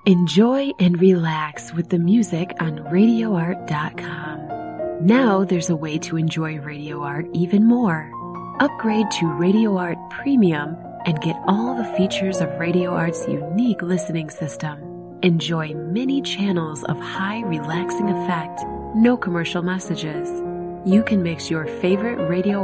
Enjoy and relax with the music on RadioArt.com. Now there's a way to enjoy Radio Art even more. Upgrade to Radio Art Premium and get all the features of Radio Art's unique listening system. Enjoy many channels of high relaxing effect, no commercial messages. You can mix your favorite Radio